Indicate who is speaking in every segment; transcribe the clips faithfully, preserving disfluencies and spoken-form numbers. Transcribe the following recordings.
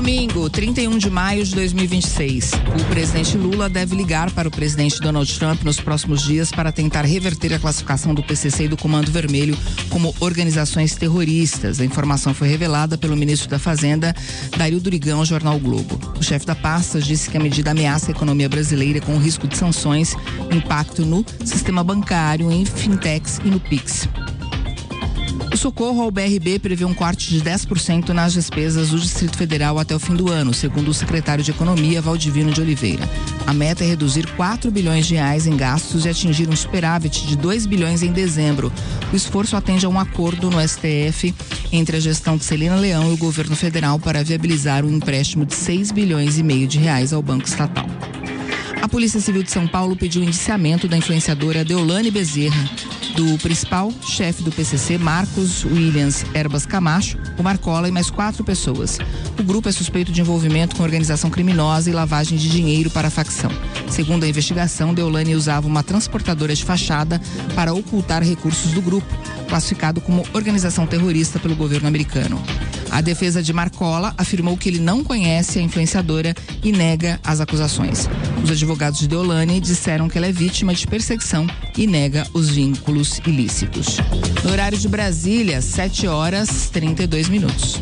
Speaker 1: Domingo, trinta e um de maio de dois mil e vinte e seis. O presidente Lula deve ligar para o presidente Donald Trump nos próximos dias para tentar reverter a classificação do P C C e do Comando Vermelho como organizações terroristas. A informação foi revelada pelo ministro da Fazenda, Dario Durigão, ao jornal o Globo. O chefe da pasta disse que a medida ameaça a economia brasileira com o risco de sanções, impacto no sistema bancário, em fintechs e no Pix. O socorro ao B R B prevê um corte de dez por cento nas despesas do Distrito Federal até o fim do ano, segundo o secretário de Economia, Valdivino de Oliveira. A meta é reduzir quatro bilhões de reais em gastos e atingir um superávit de dois bilhões em dezembro. O esforço atende a um acordo no S T F entre a gestão de Celina Leão e o governo federal para viabilizar um empréstimo de seis bilhões e meio de reais ao Banco Estatal. A Polícia Civil de São Paulo pediu o indiciamento da influenciadora Deolane Bezerra, do principal chefe do P C C, Marcos Williams Erbas Camacho, o Marcola e mais quatro pessoas. O grupo é suspeito de envolvimento com organização criminosa e lavagem de dinheiro para a facção. Segundo a investigação, Deolane usava uma transportadora de fachada para ocultar recursos do grupo, classificado como organização terrorista pelo governo americano. A defesa de Marcola afirmou que ele não conhece a influenciadora e nega as acusações. Os advogados de Deolane disseram que ela é vítima de perseguição e nega os vínculos ilícitos. No horário de Brasília, sete horas e trinta e dois minutos.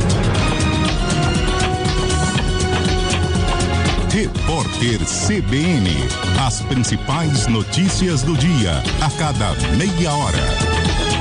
Speaker 2: Repórter C B N. As principais notícias do dia, a cada meia hora.